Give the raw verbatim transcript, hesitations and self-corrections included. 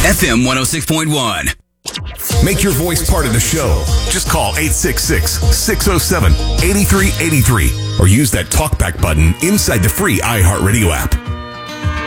F M one oh six point one. Make your voice part of the show. Just call eight six six, six oh seven, eight three eight three or use that talkback button inside the free iHeartRadio app.